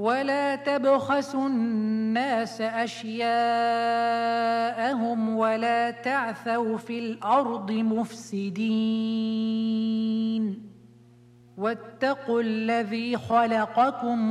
ولا تبخسوا الناس أشياءهم ولا تعثوا في الأرض مفسدين واتقوا الذي خلقكم